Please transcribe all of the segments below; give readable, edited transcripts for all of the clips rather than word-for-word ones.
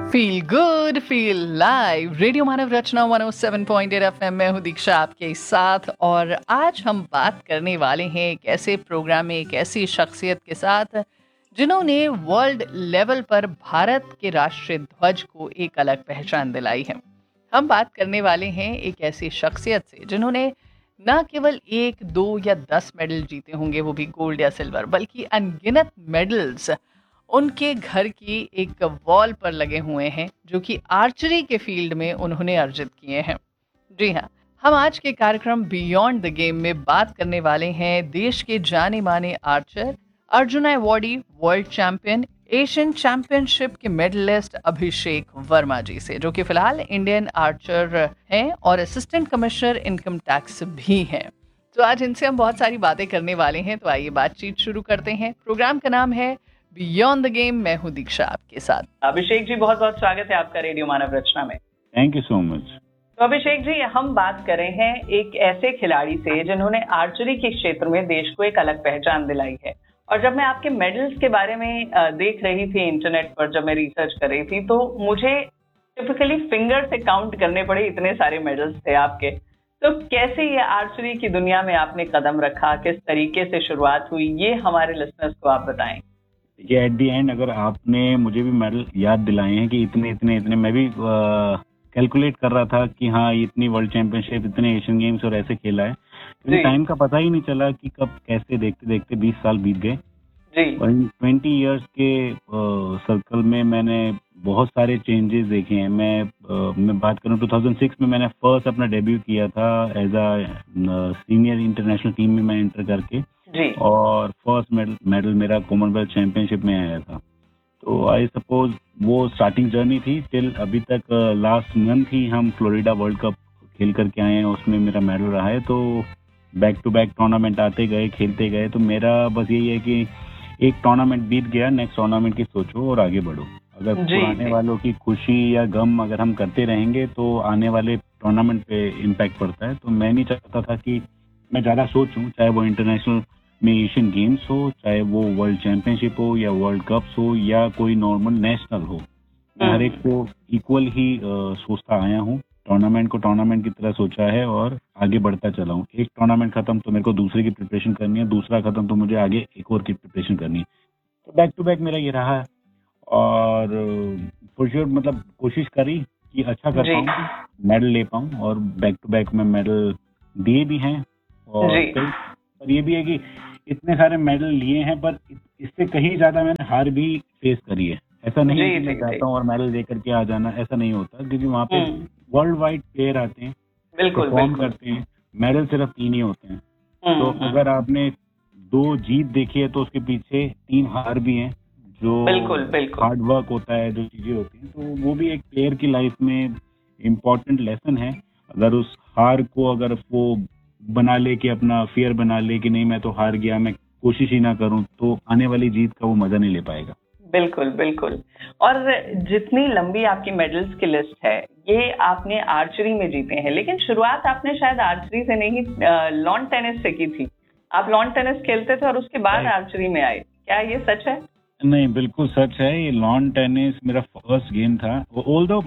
Feel good feel live radio मानव रचना 107.8 FM में हूँ दीक्षा आपके साथ। और आज हम बात करने वाले हैं एक ऐसे प्रोग्राम में एक ऐसी शख्सियत के साथ जिन्होंने वर्ल्ड लेवल पर भारत के राष्ट्रीय ध्वज को एक अलग पहचान दिलाई है। हम बात करने वाले हैं एक ऐसी शख्सियत से जिन्होंने न केवल 1, 2 या 10 मेडल जीते होंगे, वो भी गोल्ड या सिल्वर, बल्कि अनगिनत मेडल्स उनके घर की एक वॉल पर लगे हुए हैं जो कि आर्चरी के फील्ड में उन्होंने अर्जित किए हैं। जी हाँ, हम आज के कार्यक्रम बियॉन्ड द गेम में बात करने वाले हैं देश के जाने माने Archer, Arjun awardee, world champion, Asian championship के मेडलिस्ट अभिषेक वर्मा जी से, जो कि फिलहाल इंडियन आर्चर हैं और असिस्टेंट कमिश्नर इनकम टैक्स भी हैं। तो आज इनसे हम बहुत सारी बातें करने वाले हैं, तो आइए बातचीत शुरू करते हैं। प्रोग्राम का नाम है बियॉन्ड द गेम। मैं हूँ दीक्षा आपके साथ। अभिषेक जी, बहुत बहुत स्वागत है आपका रेडियो मानव रचना में। Thank you so much. तो अभिषेक जी, हम बात कर रहे हैं एक ऐसे खिलाड़ी से जिन्होंने आर्चरी के क्षेत्र में देश को एक अलग पहचान दिलाई है। और जब मैं आपके मेडल्स के बारे में देख रही थी इंटरनेट पर, जब मैं रिसर्च कर रही थी, तो मुझे टिपिकली फिंगर से काउंट करने पड़े, इतने सारे मेडल्स थे आपके। तो कैसे ये आर्चरी की दुनिया में आपने कदम रखा, किस तरीके से शुरुआत हुई, ये हमारे लिसनर्स को आप बताएं। ये एट दी एंड अगर आपने मुझे भी मेडल याद दिलाए हैं कि इतने इतने इतने, मैं भी कैलकुलेट कर रहा था कि हाँ इतनी वर्ल्ड चैंपियनशिप, इतने एशियन गेम्स और ऐसे खेला है, क्योंकि टाइम का पता ही नहीं चला कि कब कैसे देखते देखते 20 साल बीत गए। और इन 20 इयर्स के सर्कल में मैंने बहुत सारे चेंजेस देखे हैं। मैं बात करूं 2006 में मैंने फर्स्ट अपना डेब्यू किया था as a senior international team में मैं एंटर करके जी। और फर्स्ट मेडल मेरा कॉमनवेल्थ चैंपियनशिप में आया था। तो आई सपोज वो स्टार्टिंग जर्नी थी टिल अभी तक। लास्ट मंथ ही हम फ्लोरिडा वर्ल्ड कप खेल करके आए हैं, उसमें मेरा मेडल रहा है। तो बैक टू बैक टूर्नामेंट आते गए, खेलते गए। तो मेरा बस यही है कि एक टूर्नामेंट बीत गया, नेक्स्ट टूर्नामेंट की सोचो और आगे बढ़ो। अगर पुराने वालों की खुशी या गम अगर हम करते रहेंगे तो आने वाले टूर्नामेंट पे इम्पैक्ट पड़ता है। तो मैं नहीं चाहता था कि मैं ज्यादा सोचूं, चाहे वो इंटरनेशनल में एशियन गेम्स हो, चाहे वो वर्ल्ड चैंपियनशिप हो या वर्ल्ड कप्स हो या कोई नॉर्मल नेशनल हो। मैं हर एक को इक्वल ही सोचता आया हूँ। टूर्नामेंट को टूर्नामेंट की तरह सोचा है और आगे बढ़ता चला हूँ। एक टूर्नामेंट खत्म तो मेरे को दूसरे की प्रिपरेशन करनी है, दूसरा खत्म तो मुझे आगे एक और की प्रिपरेशन करनी है। तो बैक टू बैक मेरा ये रहा है और फॉर श्योर मतलब कोशिश करी कि अच्छा कर पाऊँ, मेडल ले पाऊँ। और बैक टू बैक में मेडल दिए भी हैं। और ये भी है कि इतने सारे मेडल लिए हैं, पर इससे कहीं ज्यादा मैंने हार भी फेस करी है। ऐसा नहीं है कि मैं चाहता हूँ और मेडल लेकर के आ जाना, ऐसा नहीं होता। क्योंकि वहाँ पे वर्ल्ड वाइड प्लेयर आते हैं, परफॉर्म करते हैं। मेडल सिर्फ 3 ही होते हैं। तो अगर आपने 2 जीत देखी है तो उसके पीछे 3 हार भी हैं, जो हार्ड वर्क होता है, जो चीजें होती हैं। तो वो भी एक प्लेयर की लाइफ में इम्पोर्टेंट लेसन है। अगर उस हार को अगर वो बना ले कि अपना फियर बना ले कि नहीं मैं तो हार गया, मैं कोशिश ही ना करूं, तो आने वाली जीत का वो मजा नहीं ले पाएगा। बिल्कुल बिल्कुल। और जितनी लंबी आपकी मेडल्स की लिस्ट है, ये आपने आर्चरी में जीते हैं, लेकिन शुरुआत आपने शायद आर्चरी से नहीं, लॉन टेनिस से की थी। आप लॉन टेनिस खेलते थे और उसके बाद आर्चरी में आए, क्या ये सच है? नहीं, बिल्कुल सच है। ये लॉन टेनिस मेरा फर्स्ट गेम था। ऑल्दो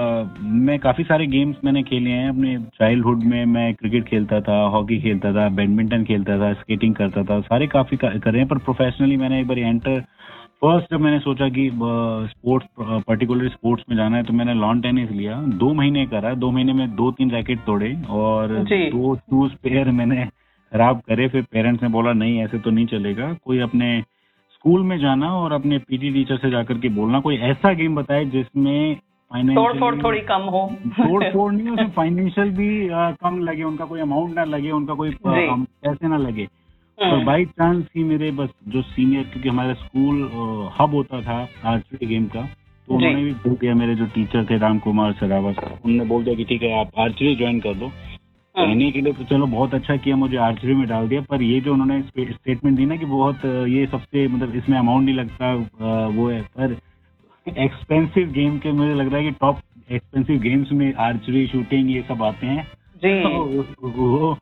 मैं काफी सारे गेम्स मैंने खेले हैं अपने चाइल्डहुड में। मैं क्रिकेट खेलता था, हॉकी खेलता था, बैडमिंटन खेलता था, स्केटिंग करता था, सारे काफी करे हैं। पर प्रोफेशनली मैंने एक बार एंटर फर्स्ट जब मैंने सोचा कि स्पोर्ट्स, पर्टिकुलर स्पोर्ट्स में जाना है, तो मैंने लॉन टेनिस लिया। 2 महीने करा, 2 महीने में 2-3 रैकेट तोड़े और 2 शूज पेयर मैंने खराब करे। फिर पेरेंट्स ने बोला नहीं ऐसे तो नहीं चलेगा, कोई अपने स्कूल में जाना और अपने पीटी टीचर से जाकर के बोलना कोई ऐसा गेम बताए जिसमें तोड़-फोड़ थोड़ी कम हो। तोड़-फोड़ नहीं, उसमें फाइनेंशियल भी कम लगे, उनका कोई अमाउंट ना लगे, उनका कोई पैसे ना लगे। और बाई चांस ही मेरे बस जो सीनियर, क्योंकि हमारा स्कूल हब होता था आर्चरी गेम का, तो उन्होंने भी बोल दिया, मेरे जो टीचर थे राम कुमार सरावत, उन्होंने बोल दिया कि ठीक है आप आर्चरी ज्वाइन कर दो। कहने के लिए तो चलो बहुत अच्छा किया, मुझे आर्चरी में डाल दिया। पर ये जो उन्होंने स्टेटमेंट दी ना कि बहुत ये सबसे मतलब इसमें अमाउंट नहीं लगता, वो है। पर एक्सपेंसिव गेम के मुझे लग रहा है कि टॉप एक्सपेंसिव गेम्स में आर्चरी, शूटिंग ये सब आते हैं। तो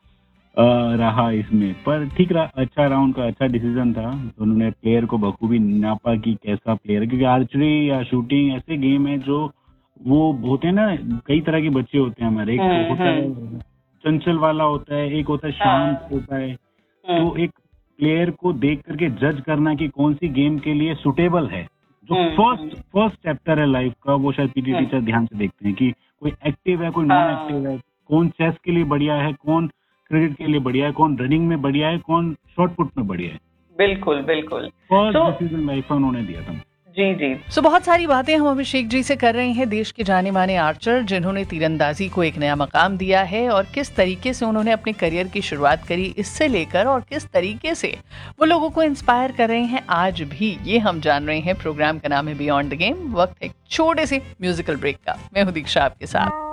रहा इसमें, पर ठीक रहा, अच्छा रहा, उनका अच्छा डिसीजन था। तो उन्होंने प्लेयर को बखूबी नापा कि कैसा प्लेयर है, क्योंकि आर्चरी या शूटिंग ऐसे गेम है जो वो होते हैं ना, कई तरह के बच्चे होते हैं हमारे, एक तो होता है चंचल वाला होता है, एक होता है शांत होता है। तो एक प्लेयर को देख करके जज करना कि कौन सी गेम के लिए सुटेबल है, जो फर्स्ट चैप्टर है लाइफ का, वो शायद पीटी टीचर ध्यान से देखते हैं कि कोई एक्टिव है, कोई नॉन एक्टिव है, कौन चेस के लिए बढ़िया है, कौन क्रिकेट के लिए बढ़िया है, कौन रनिंग में बढ़िया है, कौन शॉर्ट पुट में बढ़िया है। बिल्कुल बिल्कुल, फर्स्ट डिसीजन लाइफ में उन्होंने दिया था। जी जी। सो बहुत सारी बातें हम अभिषेक जी से कर रहे हैं, देश के जाने माने आर्चर जिन्होंने तीरंदाजी को एक नया मकाम दिया है, और किस तरीके से उन्होंने अपने करियर की शुरुआत करी इससे लेकर, और किस तरीके से वो लोगों को इंस्पायर कर रहे हैं आज भी, ये हम जान रहे हैं। प्रोग्राम का नाम है बियॉन्ड द गेम। वक्त है छोटे से म्यूजिकल ब्रेक का। मैं हूं दीक्षा आपके साथ।